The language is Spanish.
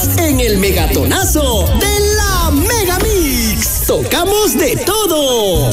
Estás en el megatonazo de la Mega Mix. Tocamos de todo.